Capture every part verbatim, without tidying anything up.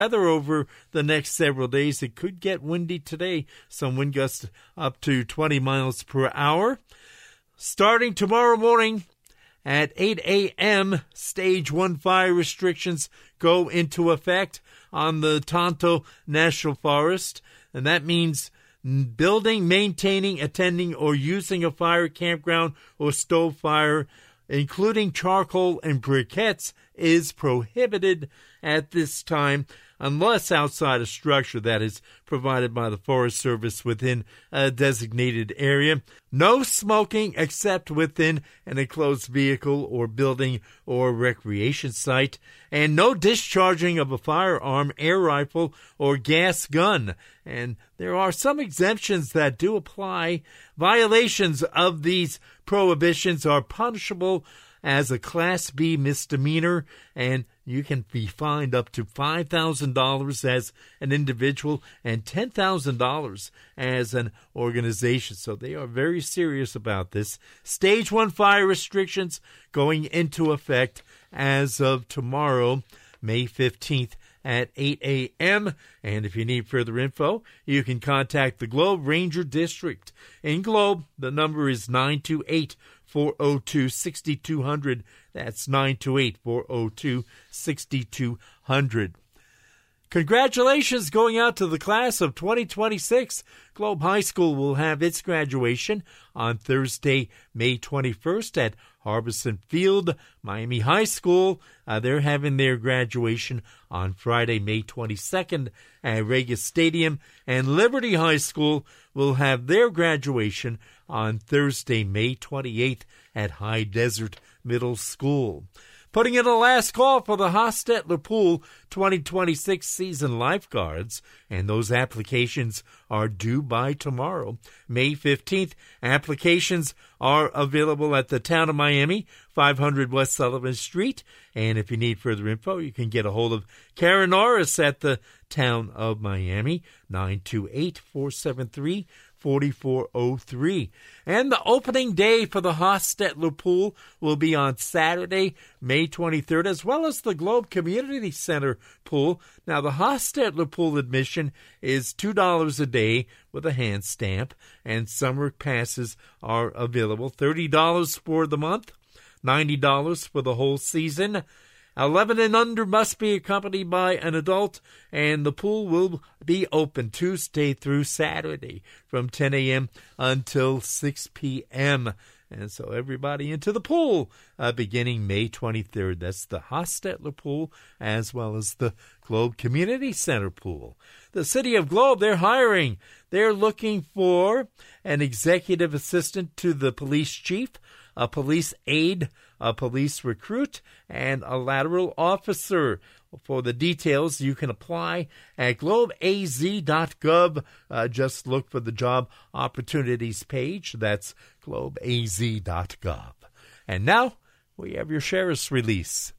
weather over the next several days. It could get windy today, some wind gusts up to twenty miles per hour. Starting tomorrow morning at eight a.m., Stage one fire restrictions go into effect on the Tonto National Forest, and that means building, maintaining, attending, or using a fire campground or stove fire, including charcoal and briquettes, is prohibited at this time unless outside a structure that is provided by the Forest Service within a designated area. No smoking except within an enclosed vehicle or building or recreation site, and no discharging of a firearm, air rifle, or gas gun. And there are some exemptions that do apply. Violations of these prohibitions are punishable as a Class B misdemeanor, and you can be fined up to five thousand dollars as an individual and ten thousand dollars as an organization. So they are very serious about this. Stage one fire restrictions going into effect as of tomorrow, May fifteenth at eight a.m. And if you need further info, you can contact the Globe Ranger District. In Globe, the number is nine two eight, four oh two, six two zero zero. That's nine two eight, four oh two, six two zero zero. Congratulations going out to the class of twenty twenty-six. Globe High School will have its graduation on Thursday, May twenty-first at Harbison Field. Miami High School, uh, they're having their graduation on Friday, May twenty-second at Regis Stadium. And Liberty High School will have their graduation on Thursday, May twenty-eighth at High Desert Middle School. Putting in a last call for the Hostetler Pool twenty twenty-six season lifeguards, and those applications are due by tomorrow, May fifteenth. Applications are available at the Town of Miami, five hundred West Sullivan Street, and if you need further info, you can get a hold of Karen Norris at the Town of Miami, nine two eight, four seven three, four four zero three. And the opening day for the Hostetler Pool will be on Saturday, May twenty-third, as well as the Globe Community Center Pool. Now, the Hostetler Pool admission is two dollars a day with a hand stamp, and summer passes are available. thirty dollars for the month, ninety dollars for the whole season. eleven and under must be accompanied by an adult, and the pool will be open Tuesday through Saturday from ten a.m. until six p.m. And so everybody into the pool uh, beginning May twenty-third. That's the Hostetler Pool as well as the Globe Community Center Pool. The City of Globe, they're hiring. They're looking for an executive assistant to the police chief, a police aide, a police recruit, and a lateral officer. For the details, you can apply at globe a z dot gov. Uh, just look for the job opportunities page. That's globe a z dot gov. And now, we have your sheriff's release.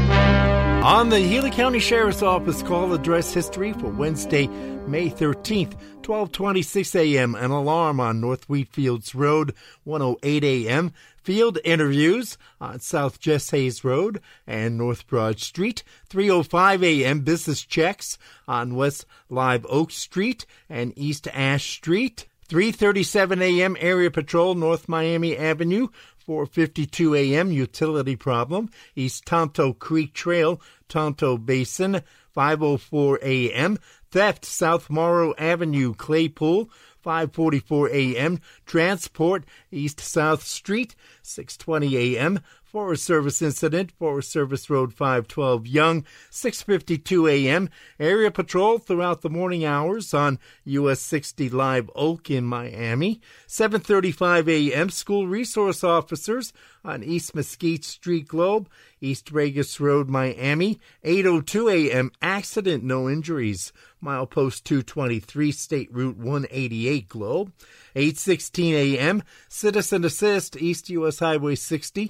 On the Healy County Sheriff's Office call address history for Wednesday, May thirteenth, twelve twenty-six a.m. An alarm on North Wheatfields Road, one oh eight a.m. Field interviews on South Jess Hayes Road and North Broad Street, three oh five a.m. Business checks on West Live Oak Street and East Ash Street, three thirty-seven a.m. Area Patrol North Miami Avenue, four fifty-two a.m. Utility problem, East Tonto Creek Trail, Tonto Basin, five oh four a.m. Theft, South Morrow Avenue, Claypool, five forty-four a.m. Transport, East South Street, six twenty a.m. Forest Service incident, Forest Service Road five twelve Young, six fifty-two a.m. Area patrol throughout the morning hours on U S sixty Live Oak in Miami, seven thirty-five a.m. School resource officers on East Mesquite Street Globe, East Regis Road, Miami, eight oh two a.m. Accident, no injuries, Milepost two twenty-three, State Route one eighty-eight Globe, eight sixteen a.m. Citizen Assist, East U S Highway sixty,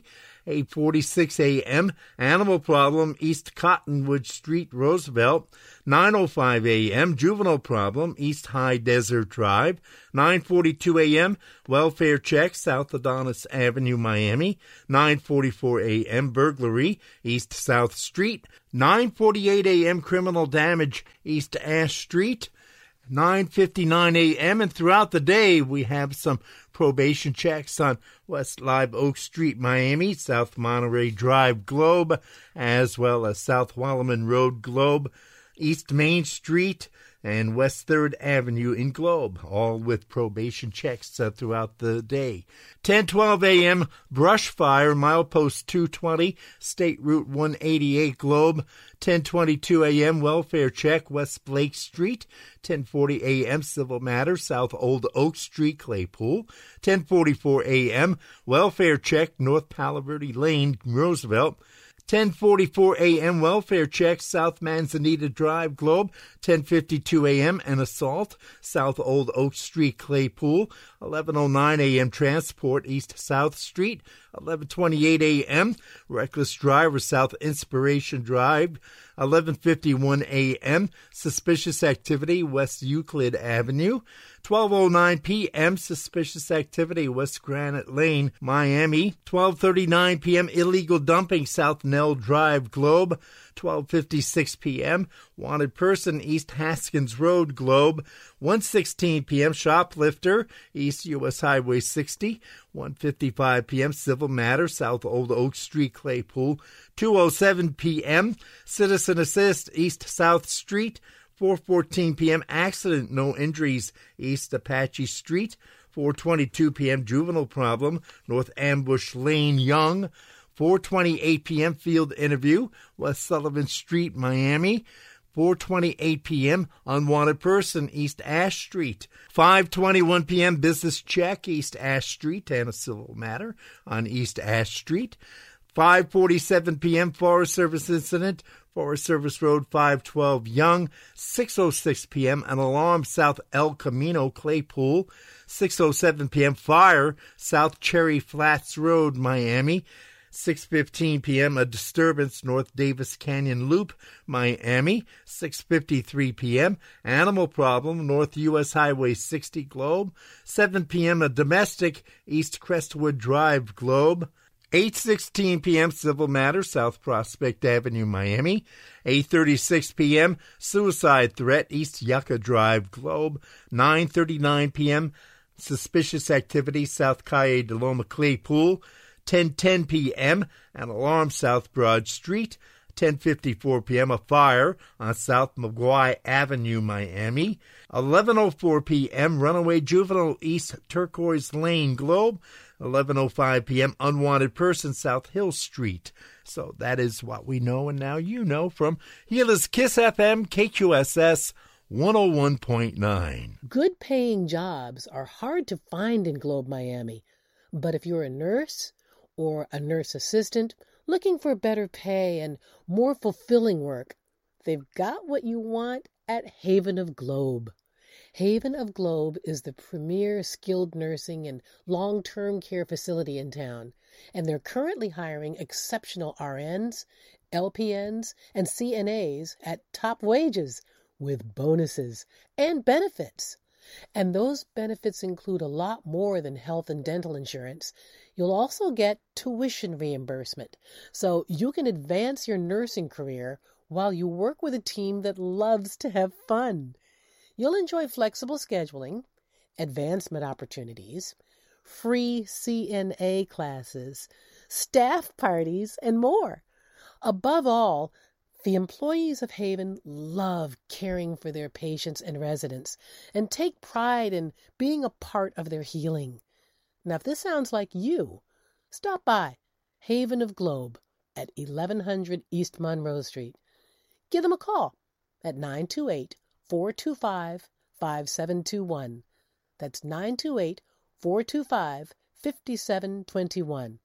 eight forty-six a.m., Animal Problem, East Cottonwood Street, Roosevelt. nine oh five a.m., Juvenile Problem, East High Desert Drive. nine forty-two a.m., Welfare Check, South Adonis Avenue, Miami. nine forty-four a.m., Burglary, East South Street. nine forty-eight a.m., Criminal Damage, East Ash Street. nine fifty-nine a.m., and throughout the day we have some probation checks on West Live Oak Street, Miami, South Monterey Drive, Globe, as well as South Wallaman Road, Globe, East Main Street, and West third Avenue in Globe, all with probation checks uh, throughout the day. ten twelve a.m., brush fire, milepost two twenty, State Route one eighty-eight, Globe. ten twenty-two a.m., welfare check, West Blake Street. ten forty a.m., civil matter, South Old Oak Street, Claypool. ten forty-four a.m., welfare check, North Palo Verde Lane, Roosevelt. ten forty-four a.m., welfare check, South Manzanita Drive, Globe. ten fifty-two a.m., an assault, South Old Oak Street, Claypool. eleven oh nine a.m., transport, East South Street. eleven twenty-eight a.m., reckless driver, South Inspiration Drive. eleven fifty-one a.m., suspicious activity, West Euclid Avenue. twelve oh nine p.m., suspicious activity, West Granite Lane, Miami. twelve thirty-nine p.m., illegal dumping, South Nell Drive, Globe. twelve fifty-six p.m., wanted person, East Haskins Road, Globe. one sixteen p.m., shoplifter, East U S Highway sixty. one fifty-five p.m., civil matter, South Old Oak Street, Claypool. two oh seven p.m., citizen assist, East South Street. four fourteen p.m., accident, no injuries, East Apache Street. four twenty-two p.m., juvenile problem, North Ambush Lane, Young. four twenty-eight p.m., field interview, West Sullivan Street, Miami. four twenty-eight p.m., unwanted person, East Ash Street. five twenty-one p.m., business check, East Ash Street, and a civil matter on East Ash Street. five forty-seven p.m., Forest Service incident, Forest Service Road, five twelve, Young. six oh six p.m., an alarm, South El Camino, Claypool. six oh seven p.m., fire, South Cherry Flats Road, Miami. six fifteen p.m., a disturbance, North Davis Canyon Loop, Miami. six fifty-three p.m., animal problem, North U S Highway sixty, Globe. seven p.m., a domestic, East Crestwood Drive, Globe. eight sixteen p.m., civil matter, South Prospect Avenue, Miami. eight thirty-six p.m., suicide threat, East Yucca Drive, Globe. nine thirty-nine p.m., suspicious activity, South Calle de Loma, Claypool. ten ten p.m., an alarm, South Broad Street. ten fifty-four p.m., a fire on South McGuire Avenue, Miami. eleven oh four p.m., runaway juvenile, East Turquoise Lane, Globe. eleven oh five p.m., unwanted person, South Hill Street. So that is what we know, and now you know from Gila's Kiss F M, K Q S S one oh one point nine. Good paying jobs are hard to find in Globe, Miami. But if you're a nurse or a nurse assistant looking for better pay and more fulfilling work, they've got what you want at Haven of Globe. Haven of Globe is the premier skilled nursing and long-term care facility in town, and they're currently hiring exceptional R Ns, L P Ns, and C N As at top wages with bonuses and benefits. And those benefits include a lot more than health and dental insurance. You'll also get tuition reimbursement, so you can advance your nursing career while you work with a team that loves to have fun. You'll enjoy flexible scheduling, advancement opportunities, free C N A classes, staff parties, and more. Above all, the employees of Haven love caring for their patients and residents and take pride in being a part of their healing. Now, if this sounds like you, stop by Haven of Globe at eleven hundred East Monroe Street. Give them a call at nine two eight, four two five, five seven two one. That's nine two eight, four two five, five seven two one.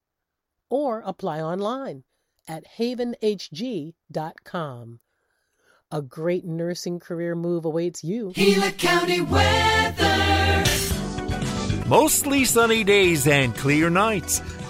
Or apply online at haven h g dot com. A great nursing career move awaits you. Gila County weather. Mostly sunny days and clear nights.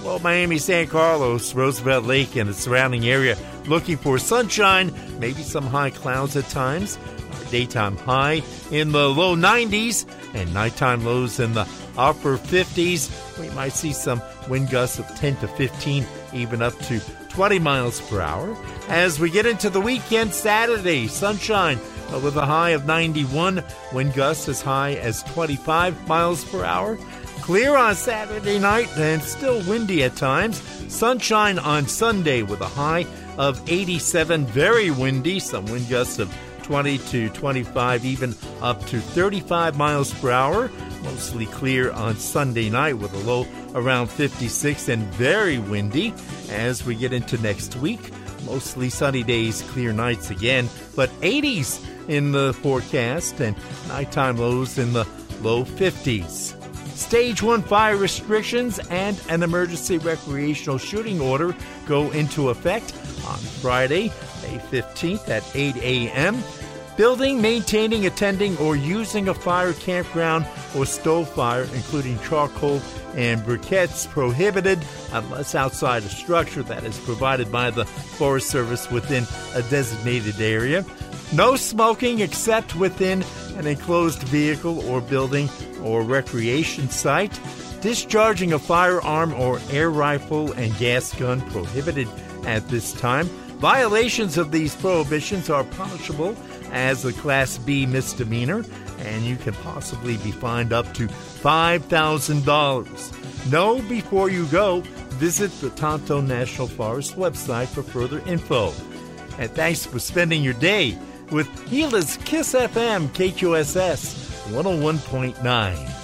Well, Miami, San Carlos, Roosevelt Lake, and the surrounding area looking for sunshine, maybe some high clouds at times. Our daytime high in the low nineties and nighttime lows in the upper fifties. We might see some wind gusts of ten to fifteen, even up to twenty miles per hour. As we get into the weekend, Saturday, sunshine with a high of ninety-one, wind gusts as high as twenty-five miles per hour. Clear on Saturday night and still windy at times. Sunshine on Sunday with a high of eighty-seven, very windy, some wind gusts of twenty to twenty-five, even up to thirty-five miles per hour. Mostly clear on Sunday night with a low around fifty-six and very windy. As we get into next week, mostly sunny days, clear nights again, but eighties in the forecast and nighttime lows in the low fifties. Stage one fire restrictions and an emergency recreational shooting order go into effect on Friday, May fifteenth at eight a.m. Building, maintaining, attending, or using a fire, campground, or stove fire, including charcoal and briquettes, prohibited unless outside a structure that is provided by the Forest Service within a designated area. No smoking except within an enclosed vehicle or building or recreation site. Discharging a firearm or air rifle and gas gun prohibited at this time. Violations of these prohibitions are punishable as a Class B misdemeanor, and you can possibly be fined up to five thousand dollars. Know before you go. Visit the Tonto National Forest website for further info. And thanks for spending your day with Gila's Kiss F M K Q S S one oh one point nine.